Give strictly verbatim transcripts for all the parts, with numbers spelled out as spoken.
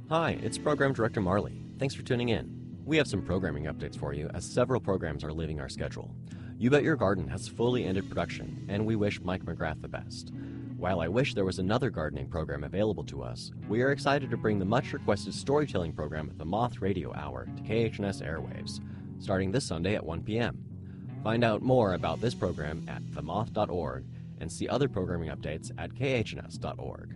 Hi, it's Program Director Marley. Thanks for tuning in. We have some programming updates for you as several programs are leaving our schedule. You Bet Your Garden has fully ended production, and we wish Mike McGrath the best. While I wish there was another gardening program available to us, we are excited to bring the much-requested storytelling program The Moth Radio Hour to K H N S airwaves, starting this Sunday at one p.m. Find out more about this program at the moth dot org and see other programming updates at k h n s dot org.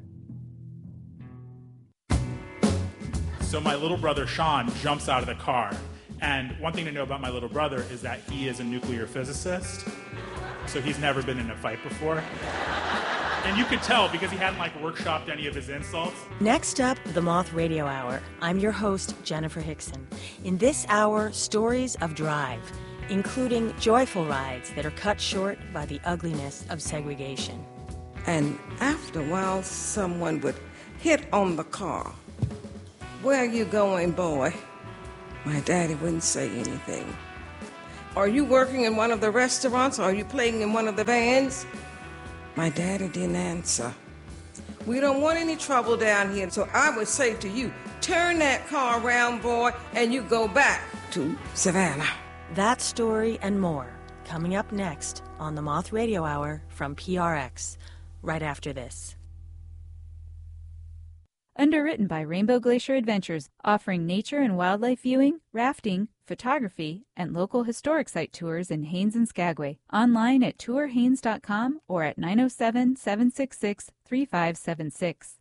So my little brother Sean jumps out of the car, and one thing to know about my little brother is that he is a nuclear physicist, so he's never been in a fight before. And you could tell because he hadn't like workshopped any of his insults. Next up, the Moth Radio Hour. I'm your host, Jennifer Hickson. In this hour, stories of drive, including joyful rides that are cut short by the ugliness of segregation. And after a while, someone would hit on the car. "Where are you going, boy?" My daddy wouldn't say anything. "Are you working in one of the restaurants? Or are you playing in one of the bands?" My daddy didn't answer. "We don't want any trouble down here, so I would say to you, turn that car around, boy, and you go back to Savannah." That story and more coming up next on the Moth Radio Hour from P R X, right after this. Underwritten by Rainbow Glacier Adventures, offering nature and wildlife viewing, rafting, photography, and local historic site tours in Haines and Skagway. Online at tour haines dot com or at nine oh seven, seven six six, three five seven six.